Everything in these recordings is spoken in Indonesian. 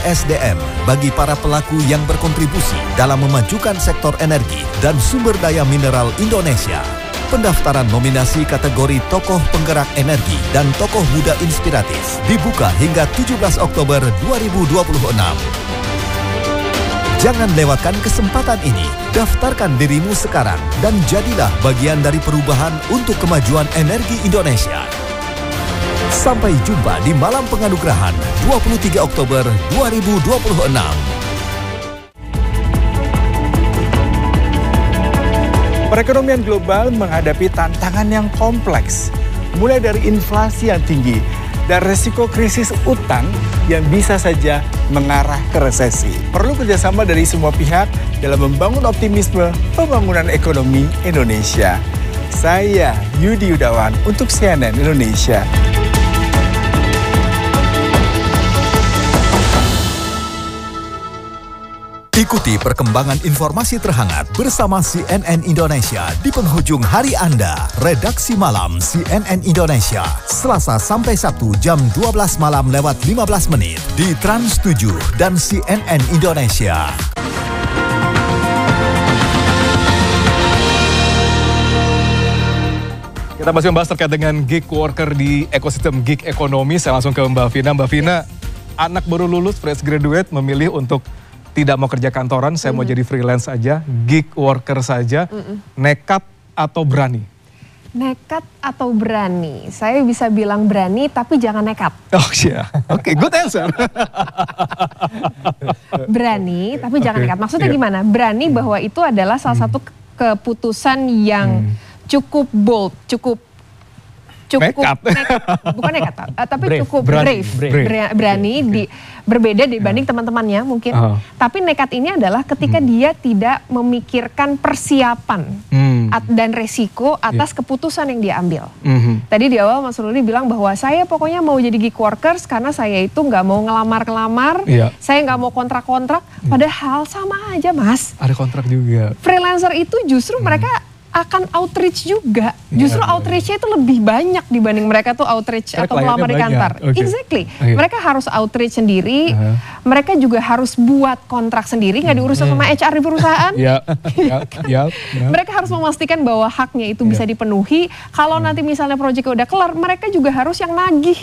ESDM bagi para pelaku yang berkontribusi dalam memajukan sektor energi dan sumber daya mineral Indonesia. Pendaftaran nominasi kategori tokoh penggerak energi dan tokoh muda inspiratif dibuka hingga 17 Oktober 2026. Jangan lewatkan kesempatan ini. Daftarkan dirimu sekarang dan jadilah bagian dari perubahan untuk kemajuan energi Indonesia. Sampai jumpa di Malam Penganugerahan 23 Oktober 2026. Perekonomian global menghadapi tantangan yang kompleks, mulai dari inflasi yang tinggi dan resiko krisis utang yang bisa saja mengarah ke resesi. Perlu kerjasama dari semua pihak dalam membangun optimisme pembangunan ekonomi Indonesia. Saya Yudi Yudawan untuk CNN Indonesia. Ikuti perkembangan informasi terhangat bersama CNN Indonesia di penghujung hari Anda. Redaksi Malam CNN Indonesia, Selasa sampai Sabtu jam 12 malam lewat 15 menit di Trans 7 dan CNN Indonesia. Kita masih membahas terkait dengan gig worker di ekosistem gig ekonomi. Saya langsung ke Mbak Vina. Mbak Vina, anak baru lulus, fresh graduate, memilih untuk tidak mau kerja kantoran, saya mau jadi freelance aja, gig worker saja, nekat atau berani? Nekat atau berani? Saya bisa bilang berani, tapi jangan nekat. Oh iya, oke, good answer. Berani, tapi jangan nekat. Maksudnya gimana? Berani bahwa itu adalah salah satu keputusan yang cukup bold, cukup nekat. Bukan nekat, tapi brave. cukup berani, berbeda dibanding teman-temannya mungkin. Tapi nekat ini adalah ketika dia tidak memikirkan persiapan dan resiko atas keputusan yang dia ambil. Tadi di awal Mas Ruli bilang bahwa saya pokoknya mau jadi gig workers karena saya itu nggak mau ngelamar-ngelamar, saya nggak mau kontrak-kontrak. Padahal sama aja Mas. Ada kontrak juga. Freelancer itu justru mereka akan outreach juga. Justru outreach-nya itu lebih banyak dibanding mereka tuh outreach atau melamar di kantor. Exactly. Mereka harus outreach sendiri, mereka juga harus buat kontrak sendiri, nggak diurus sama HR di perusahaan. Mereka harus memastikan bahwa haknya itu bisa dipenuhi. Kalau nanti misalnya proyeknya udah kelar, mereka juga harus yang nagih.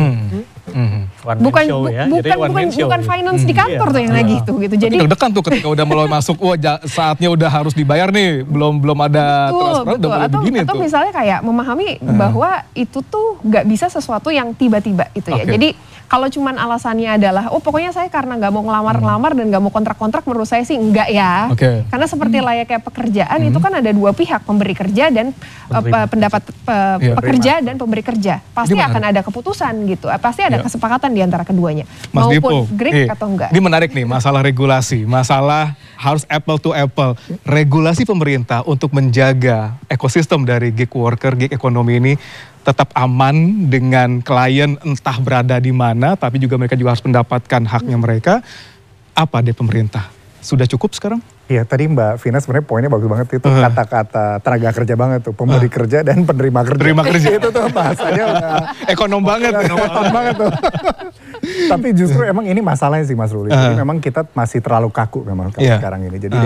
Bukan finance di kantor tuh yang nagih tuh gitu. Jadi deg-degan tuh ketika udah mulai masuk, saatnya udah harus dibayar nih, belum ada transfer, udah mulai begini tuh. Atau misalnya kayak memahami bahwa itu tuh nggak bisa sesuatu yang tiba-tiba gitu ya. Jadi kalau cuman alasannya adalah, pokoknya saya karena nggak mau ngelamar-ngelamar dan nggak mau kontrak-kontrak, menurut saya sih enggak ya. Karena seperti layaknya pekerjaan itu kan ada dua pihak, pemberi kerja dan pendapat pekerja dan pemberi kerja. Pasti akan ada keputusan gitu, pasti ada kesepakatan di antara keduanya. Mas maupun Dipo, Greek atau enggak. Ini menarik nih, masalah regulasi, masalah harus apple to apple. Regulasi pemerintah untuk menjaga ekosistem dari gig worker, gig ekonomi ini tetap aman dengan klien entah berada di mana, tapi juga mereka juga harus mendapatkan haknya mereka. Apa deh pemerintah? Sudah cukup sekarang? Iya, tadi Mbak Vina sebenarnya poinnya bagus banget itu kata-kata tenaga kerja banget tuh, pemberi kerja dan penerima kerja. Penerima kerja. Itu tuh bahasanya udah ekonom banget. Ekonom banget tuh. Tapi justru emang ini masalahnya sih Mas Ruli. Jadi memang kita masih terlalu kaku memang sekarang ini. Jadi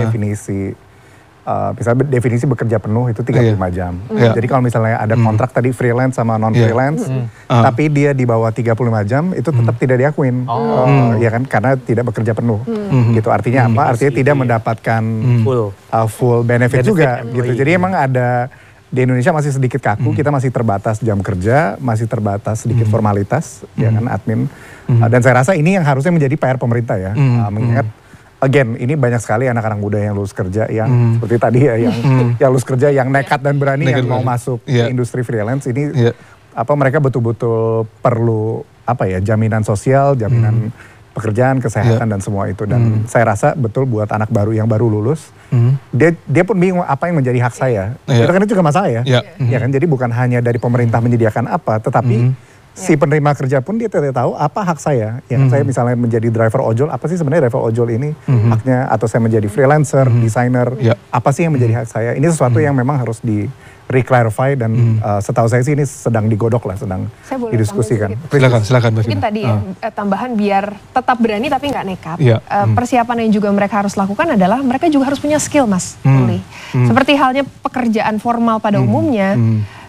misalnya definisi bekerja penuh itu 35 jam. Jadi kalau misalnya ada kontrak tadi freelance sama non-freelance, tapi dia di bawah 35 jam, itu tetap tidak diakuin. Ya kan, karena tidak bekerja penuh. Gitu, artinya apa? Artinya tidak mendapatkan full benefit juga. Gitu. Jadi emang ada, di Indonesia masih sedikit kaku, kita masih terbatas jam kerja, masih terbatas sedikit formalitas, ya kan, admin. Dan saya rasa ini yang harusnya menjadi PR pemerintah ya. Mengingat again, ini banyak sekali anak-anak muda yang lulus kerja yang seperti tadi ya, yang lulus kerja yang nekat dan berani yang mau masuk ke industri freelance ini, mereka betul-betul perlu jaminan sosial, jaminan pekerjaan, kesehatan dan semua itu. Dan saya rasa betul buat anak baru yang baru lulus, dia pun bingung apa yang menjadi hak saya. Itu kan juga masalah ya. Ya kan, jadi bukan hanya dari pemerintah menyediakan apa, tetapi si penerima kerja pun dia tidak tahu apa hak saya. Ya kan, saya misalnya menjadi driver ojol, apa sih sebenarnya driver ojol ini haknya, atau saya menjadi freelancer, desainer, apa sih yang menjadi hak saya. Ini sesuatu yang memang harus re-clarify dan setahu saya sih ini sedang digodok lah, sedang didiskusikan. Silakan Mbak Vina. Mungkin tadi tambahan biar tetap berani tapi nggak nekat. Persiapan yang juga mereka harus lakukan adalah mereka juga harus punya skill, Mas. Seperti halnya pekerjaan formal pada umumnya,